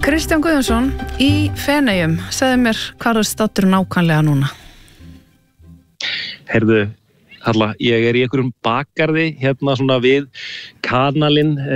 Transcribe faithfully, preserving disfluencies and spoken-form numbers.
Kristján Guðjónsson í Feneyjum, segðu mér hvað er staddur nákvæmlega núna? Heyrðu, Halla, ég er í einhverjum bakgarði hérna svona við kanalinn